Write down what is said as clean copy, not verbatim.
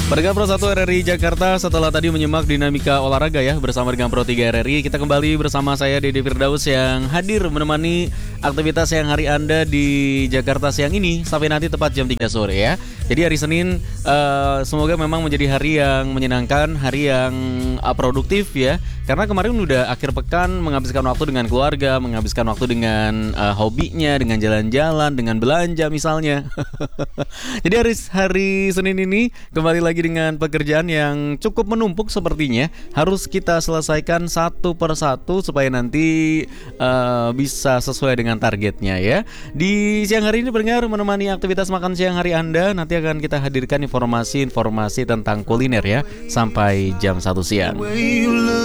Pendengar Pro 1 RRI Jakarta, setelah tadi menyimak dinamika olahraga ya bersama dengan Pro 3 RRI, kita kembali bersama saya Dede Firdaus yang hadir menemani aktivitas siang hari Anda di Jakarta siang ini sampai nanti tepat jam 3 sore ya. Jadi hari Senin semoga memang menjadi hari yang menyenangkan, hari yang produktif ya. Karena kemarin udah akhir pekan menghabiskan waktu dengan keluarga, menghabiskan waktu dengan hobinya, dengan jalan-jalan, dengan belanja misalnya. Jadi hari Senin ini kembali lagi dengan pekerjaan yang cukup menumpuk sepertinya. Harus kita selesaikan satu per satu supaya nanti bisa sesuai dengan targetnya ya. Di siang hari ini pendengar menemani aktivitas makan siang hari Anda, nanti akan kita hadirkan informasi-informasi tentang kuliner ya sampai jam 1 siang.